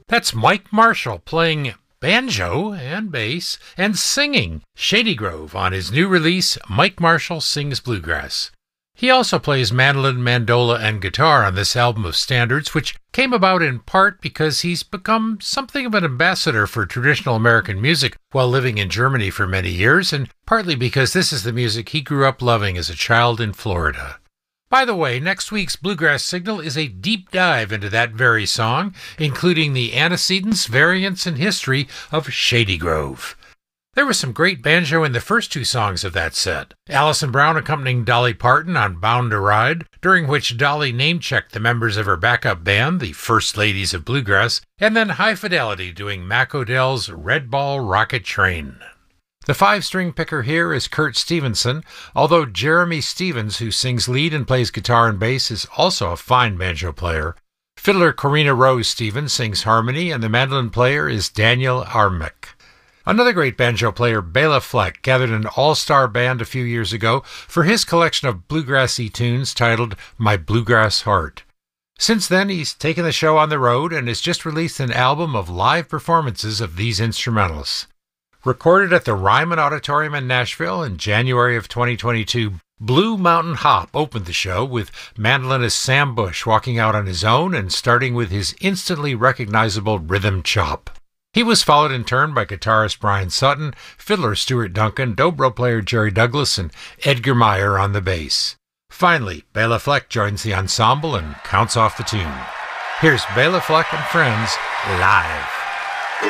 That's Mike Marshall playing banjo and bass and singing Shady Grove on his new release, Mike Marshall Sings Bluegrass. He also plays mandolin, mandola, and guitar on this album of standards, which came about in part because he's become something of an ambassador for traditional American music while living in Germany for many years, and partly because this is the music he grew up loving as a child in Florida. By the way, next week's Bluegrass Signal is a deep dive into that very song, including the antecedents, variants, and history of Shady Grove. There was some great banjo in the first two songs of that set. Alison Brown accompanying Dolly Parton on Bound to Ride, during which Dolly name-checked the members of her backup band, the First Ladies of Bluegrass, and then High Fidelity doing Mac O'Dell's Red Ball Rocket Train. The five-string picker here is Kurt Stevenson, although Jeremy Stevens, who sings lead and plays guitar and bass, is also a fine banjo player. Fiddler Corina Rose Stevens sings harmony, and the mandolin player is Daniel Armick. Another great banjo player, Bela Fleck, gathered an all-star band a few years ago for his collection of bluegrassy tunes titled My Bluegrass Heart. Since then, he's taken the show on the road and has just released an album of live performances of these instrumentals. Recorded at the Ryman Auditorium in Nashville in January of 2022, Blue Mountain Hop opened the show with mandolinist Sam Bush walking out on his own and starting with his instantly recognizable rhythm chop. He was followed in turn by guitarist Brian Sutton, fiddler Stuart Duncan, dobro player Jerry Douglas, and Edgar Meyer on the bass. Finally, Bela Fleck joins the ensemble and counts off the tune. Here's Bela Fleck and Friends live.